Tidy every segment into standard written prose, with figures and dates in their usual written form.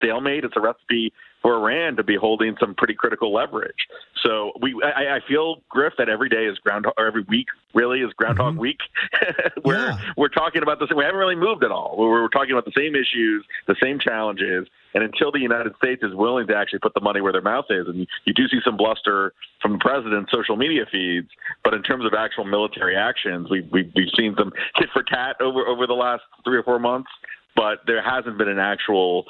stalemate. It's a recipe for Iran to be holding some pretty critical leverage. So I feel, Griff, that every day is or every week really is Groundhog Week, where we're talking about this. We haven't really moved at all. We're talking about the same issues, the same challenges, and until the United States is willing to actually put the money where their mouth is, and you do see some bluster from the president's social media feeds, but in terms of actual military actions, we've seen some tit for tat over the last 3 or 4 months. But there hasn't been an actual,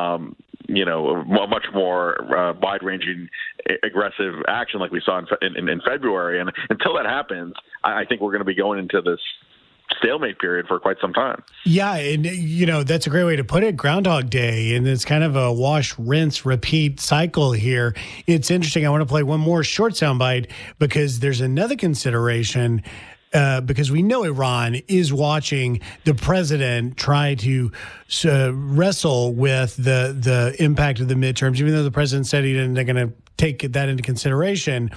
much more wide-ranging, aggressive action like we saw in February. And until that happens, I think we're going to be going into this stalemate period for quite some time. Yeah, and that's a great way to put it, Groundhog Day, and it's kind of a wash, rinse, repeat cycle here. It's interesting. I want to play one more short soundbite because there's another consideration. Because we know Iran is watching the president try to wrestle with the impact of the midterms, even though the president said they're going to take that into consideration.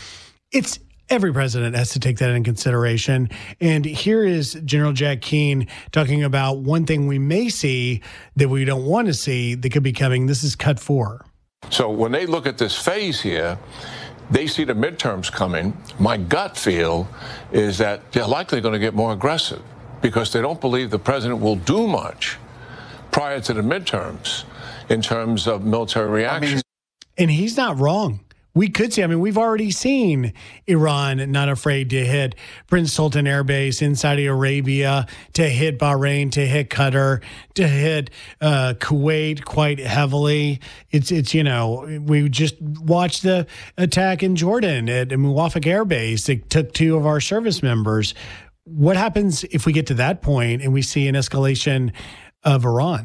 Every president has to take that into consideration. And here is General Jack Keane talking about one thing we may see that we don't want to see that could be coming. This is cut 4. So when they look at this phase here, they see the midterms coming. My gut feel is that they're likely going to get more aggressive because they don't believe the president will do much prior to the midterms in terms of military reaction. And he's not wrong. We could see, we've already seen Iran not afraid to hit Prince Sultan Air Base in Saudi Arabia, to hit Bahrain, to hit Qatar, to hit Kuwait quite heavily. It's we just watched the attack in Jordan at Muwafaq Air Base. It took 2 of our service members. What happens if we get to that point and we see an escalation of Iran?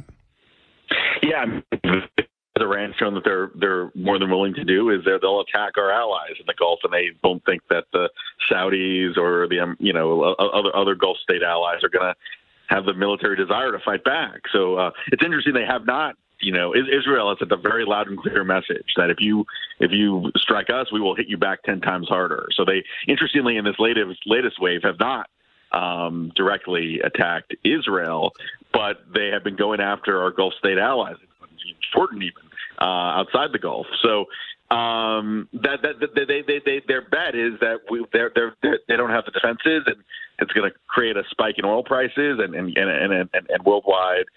Yeah. Iran's shown that they're more than willing to do is they'll attack our allies in the Gulf, and they don't think that the Saudis or the other Gulf state allies are going to have the military desire to fight back. So it's interesting they have not. Israel has sent a very loud and clear message that if you strike us, we will hit you back 10 times harder. So they, interestingly, in this latest wave, have not directly attacked Israel, but they have been going after our Gulf state allies, Jordan even, outside the Gulf. So their bet is that they don't have the defenses, and it's going to create a spike in oil prices and worldwide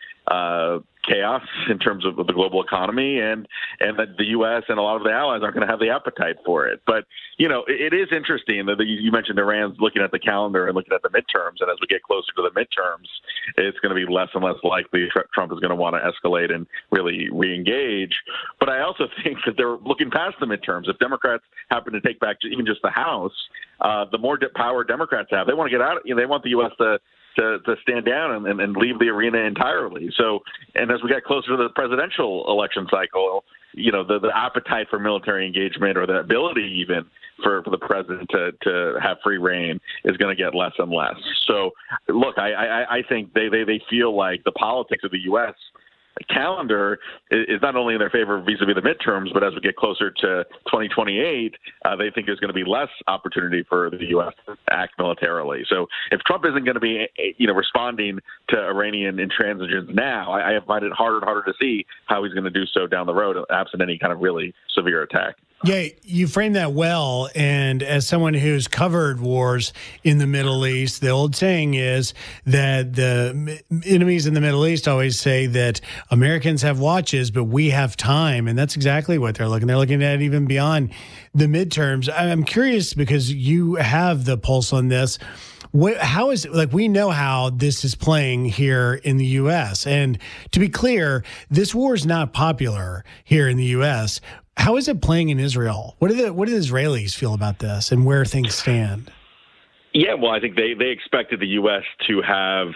chaos in terms of the global economy, and that the U.S. and a lot of the allies aren't going to have the appetite for it. But, it is interesting that you mentioned Iran's looking at the calendar and looking at the midterms, and as we get closer to the midterms, it's going to be less and less likely Trump is going to want to escalate and really re-engage. But I also think that they're looking past the midterms. If Democrats happen to take back even just the House, the more power Democrats have, they want to get out. They want the U.S. to stand down and leave the arena entirely. So, and as we get closer to the presidential election cycle, the appetite for military engagement, or the ability even for the president to have free reign, is going to get less and less. So, look, I think they feel like the politics of the U.S. calendar is not only in their favor vis-a-vis the midterms, but as we get closer to 2028, they think there's going to be less opportunity for the U.S. to act militarily. So if Trump isn't going to be, responding to Iranian intransigence now, I find it harder and harder to see how he's going to do so down the road, absent any kind of really severe attack. Yeah, you framed that well. And as someone who's covered wars in the Middle East, the old saying is that the enemies in the Middle East always say that Americans have watches, but we have time. And that's exactly what they're looking. They're looking at even beyond the midterms. I'm curious, because you have the pulse on this. How is it, we know how this is playing here in the U.S. And to be clear, this war is not popular here in the U.S. How is it playing in Israel? What do the Israelis feel about this, and where things stand? Yeah, well, I think they expected the U.S. to have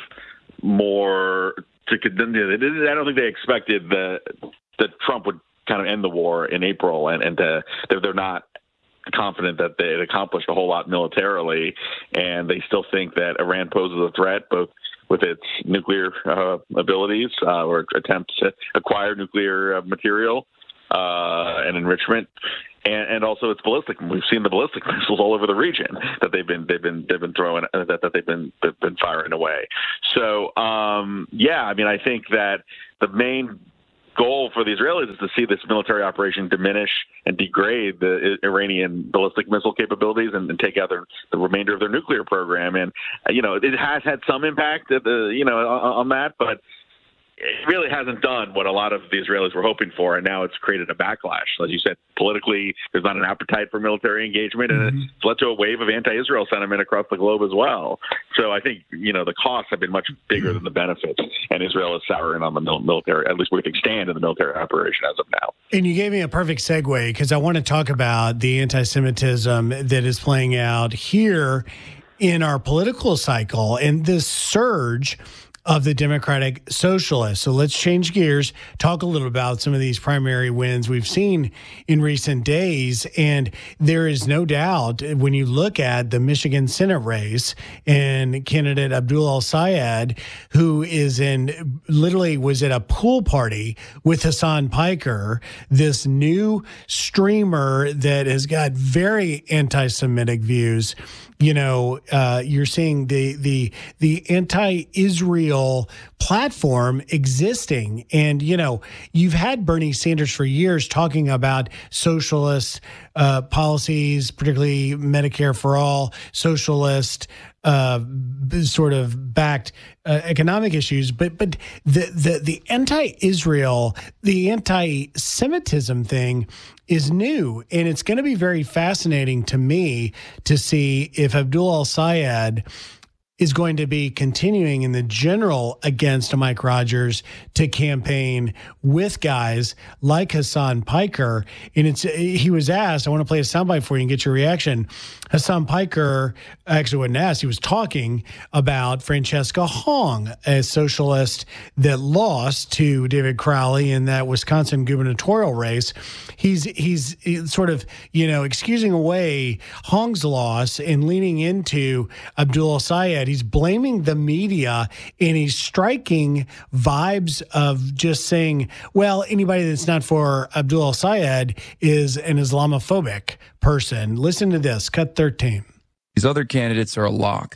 more. I don't think they expected that Trump would kind of end the war in April, and they're not confident that they had accomplished a whole lot militarily, and they still think that Iran poses a threat, both with its nuclear abilities or attempts to acquire nuclear material and enrichment, and also its ballistic. We've seen the ballistic missiles all over the region that they've been throwing, that they've been firing away. So I think that the main goal for the Israelis is to see this military operation diminish and degrade the Iranian ballistic missile capabilities and take out the remainder of their nuclear program. And, it has had some impact, on that, but it really hasn't done what a lot of the Israelis were hoping for, and now it's created a backlash. As you said, politically, there's not an appetite for military engagement, and it's led to a wave of anti-Israel sentiment across the globe as well. So I think, the costs have been much bigger than the benefits, and Israel is souring on the military, at least we think stand in the military operation as of now. And you gave me a perfect segue, because I want to talk about the anti-Semitism that is playing out here in our political cycle and this surge of the Democratic Socialists. So let's change gears, talk a little about some of these primary wins we've seen in recent days. And there is no doubt when you look at the Michigan Senate race and candidate Abdul El-Sayed, who literally was at a pool party with Hassan Piker, this new streamer that has got very anti-Semitic views. You're seeing the anti-Israel platform existing. And, you've had Bernie Sanders for years talking about socialist policies, particularly Medicare for all, socialist sort of backed economic issues, but the anti-Israel, the anti-Semitism thing is new, and it's going to be very fascinating to me to see if Abdul El-Sayed is going to be continuing in the general against Mike Rogers to campaign with guys like Hassan Piker. And he was asked, I want to play a soundbite for you and get your reaction. Hassan Piker actually wasn't asked. He was talking about Francesca Hong, a socialist that lost to David Crowley in that Wisconsin gubernatorial race. He's sort of, excusing away Hong's loss and leaning into Abdul El-Sayed. He's blaming the media, and he's striking vibes of just saying, well, anybody that's not for Abdul El-Sayed is an Islamophobic person. Listen to this, cut 13. These other candidates are a lock.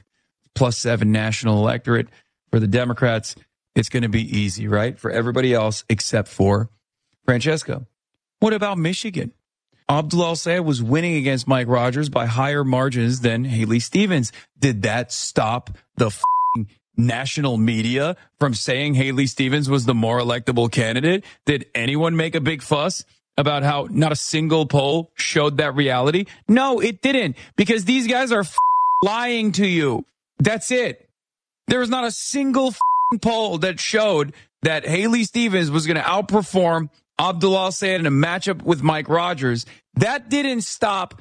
+7 national electorate. For the Democrats, it's going to be easy, right? For everybody else except for Francesca. What about Michigan? Abdul El-Sayed was winning against Mike Rogers by higher margins than Haley Stevens. Did that stop the national media from saying Haley Stevens was the more electable candidate? Did anyone make a big fuss about how not a single poll showed that reality? No, it didn't, because these guys are lying to you. That's it. There was not a single poll that showed that Haley Stevens was going to outperform Abdul El-Sayed in a matchup with Mike Rogers. That didn't stop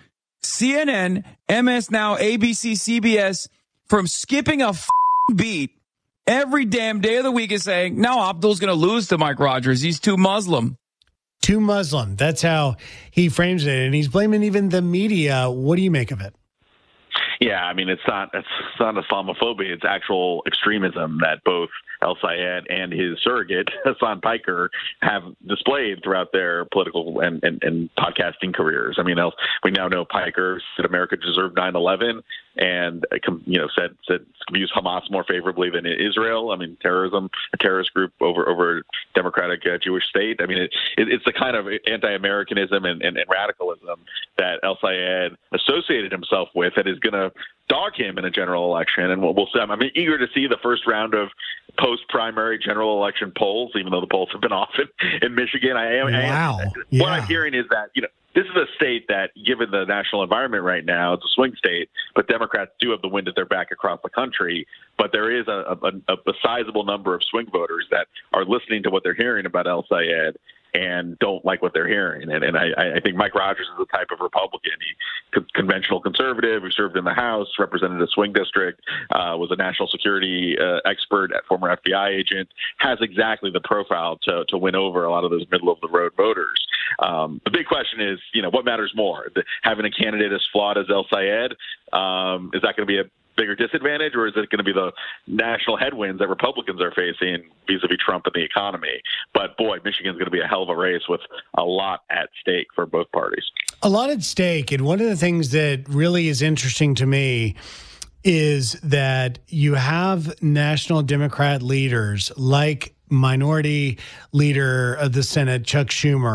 CNN, MS Now, ABC, CBS from skipping a beat every damn day of the week and saying, no, Abdul's going to lose to Mike Rogers. He's too Muslim. Too Muslim. That's how he frames it. And he's blaming even the media. What do you make of it? Yeah, I mean, it's not Islamophobia. It's actual extremism that both El-Sayed and his surrogate, Hassan Piker, have displayed throughout their political and podcasting careers. I mean, we now know Piker said America deserved 9/11 and, said views Hamas more favorably than Israel. I mean, terrorism, a terrorist group over democratic Jewish state. I mean, it's the kind of anti-Americanism and radicalism that El-Sayed associated himself with that is going to dog him in a general election. And we'll see. I'm eager to see the first round of post-primary general election polls, even though the polls have been off in Michigan. Wow. What I'm hearing is that, this is a state that, given the national environment right now, it's a swing state, but Democrats do have the wind at their back across the country. But there is a sizable number of swing voters that are listening to what they're hearing about El-Sayed and don't like what they're hearing. And I think Mike Rogers is the type of Republican. He's conventional conservative who served in the House, represented a swing district, was a national security expert, former FBI agent, has exactly the profile to win over a lot of those middle-of-the-road voters. The big question is, what matters more? Having a candidate as flawed as El-Sayed, is that going to be a bigger disadvantage, or is it going to be the national headwinds that Republicans are facing vis-a-vis Trump and the economy? But boy, Michigan's going to be a hell of a race with a lot at stake for both parties. A lot at stake. And one of the things that really is interesting to me is that you have national Democrat leaders like Minority Leader of the Senate, Chuck Schumer,